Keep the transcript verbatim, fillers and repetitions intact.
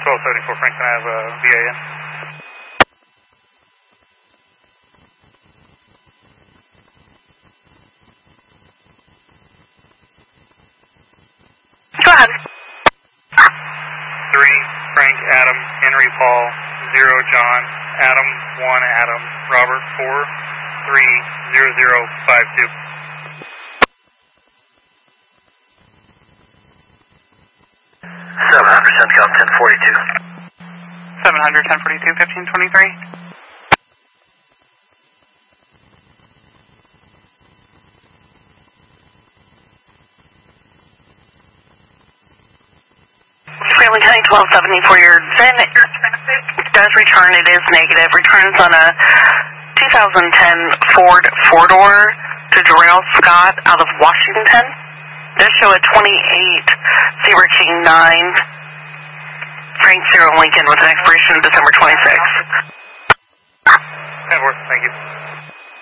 twelve seventy-four Franklin Ave, uh, V A N. Go ahead. three, Frank, Adam, Henry, Paul, zero, John, Adam, one, Adam, Robert, four, three, zero, zero, five, two. seven hundred, CENTCOM ten forty-two. seven hundred, ten forty-two, fifteen twenty-three. Franklin County twelve seventy-four, your V I N does return. It is negative. Returns on a two thousand ten Ford four-door to Jarrell Scott out of Washington. Does show a twenty-eight Zebra King nine Frank Zero Lincoln with an expiration of December twenty-sixth.